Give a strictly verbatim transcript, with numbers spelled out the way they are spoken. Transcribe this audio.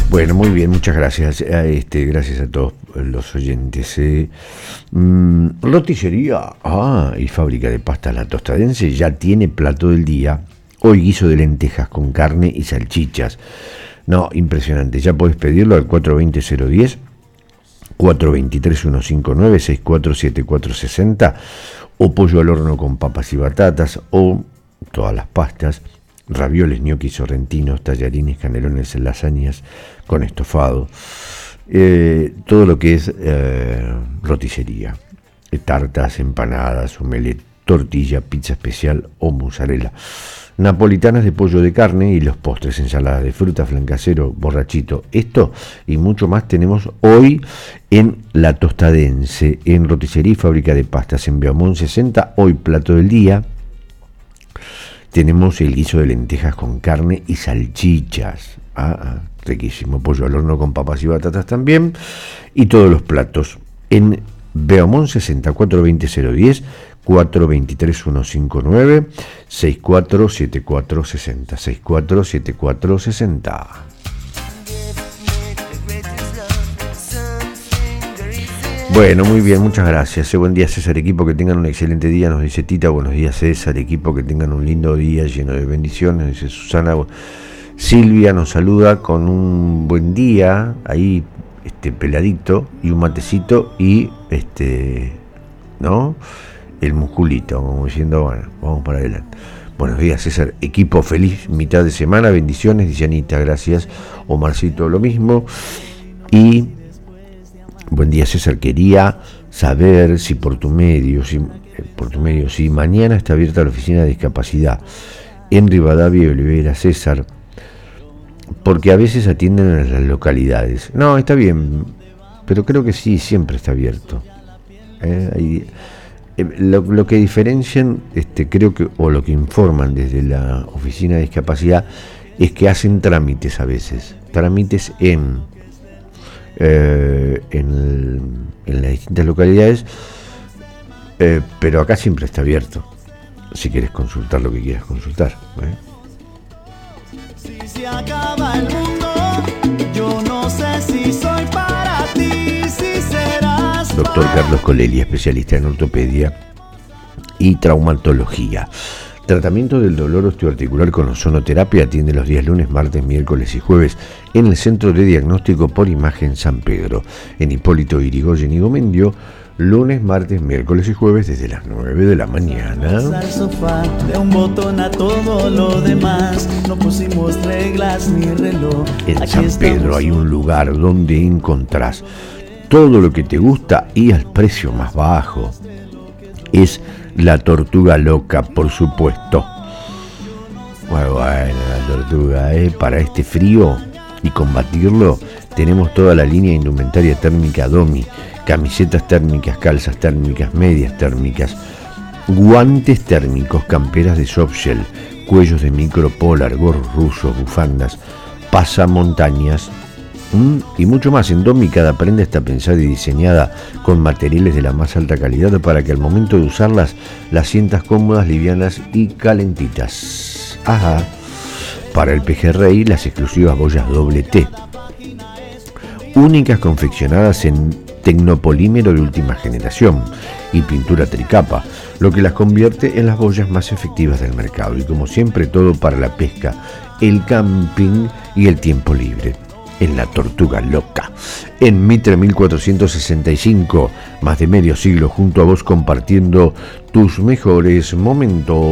Bueno, muy bien, muchas gracias. Este, gracias a todos los oyentes. Eh. Mm, roticería ah, y fábrica de pastas La Tostadense ya tiene plato del día. Hoy guiso de lentejas con carne y salchichas. No, impresionante. Ya podés pedirlo al cuatro dos cero cero uno cero, cuatro dos tres uno cinco nueve, seis cuatro siete cuatro seis cero, o pollo al horno con papas y batatas, o todas las pastas, ravioles, gnocchi sorrentinos, tallarines, canelones, lasañas con estofado, eh, todo lo que es eh, roticería, tartas, empanadas, omelette, tortilla, pizza especial o mozzarella, napolitanas de pollo de carne y los postres, ensaladas de fruta, flan casero, borrachito. Esto y mucho más tenemos hoy en La Tostadense, en roticería y fábrica de pastas en Beaumont sesenta. Hoy plato del día. Tenemos el guiso de lentejas con carne y salchichas. Ah, ah, riquísimo. Pollo al horno con papas y batatas también. Y todos los platos en Beaumont sesenta, cuatro dos cero uno cero, cuatro dos tres uno cinco nueve, seis cuatro siete cuatro seis cero, seis cuatro siete cuatro seis cero. Bueno, muy bien, muchas gracias. Buen día, César, equipo, que tengan un excelente día, nos dice Tita. Buenos días, César, equipo, que tengan un lindo día lleno de bendiciones, dice Susana. Silvia nos saluda con un buen día, ahí este peladito y un matecito y este, ¿no? El musculito, como diciendo, bueno, vamos para adelante. Buenos días, César, equipo, feliz mitad de semana, bendiciones, dice Anita, gracias. Omarcito, lo mismo. Y buen día, César, quería saber si por tu medio, si por tu medio, si mañana está abierta la oficina de discapacidad en Rivadavia y Olivera, César, porque a veces atienden a las localidades. No, está bien, pero creo que sí, siempre está abierto. Eh, hay, eh, lo, lo que diferencian, este, creo que, o lo que informan desde la oficina de discapacidad, es que hacen trámites a veces, trámites en Eh, en, el, en las distintas localidades, eh, pero acá siempre está abierto si quieres consultar lo que quieras consultar, ¿eh? Si se acaba el mundo, yo no sé si soy para ti, si serás. Doctor Carlos Colelli, especialista en ortopedia y traumatología. Tratamiento del dolor osteoarticular con ozonoterapia. Atiende los días lunes, martes, miércoles y jueves en el Centro de Diagnóstico por Imagen San Pedro, en Hipólito Yrigoyen y Gomendio, lunes, martes, miércoles y jueves desde las nueve de la mañana. Al sofá, de un botón a todo lo demás, no pusimos reglas ni reloj. En San Pedro hay un lugar donde encontrás todo lo que te gusta y al precio más bajo. Es La Tortuga Loca, por supuesto. Bueno, bueno, la tortuga, ¿eh? Para este frío y combatirlo, tenemos toda la línea de indumentaria térmica Domi, camisetas térmicas, calzas térmicas, medias térmicas, guantes térmicos, camperas de softshell, cuellos de micro polar, gorros rusos, bufandas, pasamontañas, ¿Mm? y mucho más. En Domi cada prenda está pensada y diseñada con materiales de la más alta calidad para que al momento de usarlas las sientas cómodas, livianas y calentitas. Ajá. Para el pejerrey, las exclusivas boyas doble T, únicas confeccionadas en tecnopolímero de última generación y pintura tricapa, lo que las convierte en las boyas más efectivas del mercado. Y como siempre, todo para la pesca, el camping y el tiempo libre. En La Tortuga Loca, en Mitre mil cuatrocientos sesenta y cinco, más de medio siglo junto a vos compartiendo tus mejores momentos.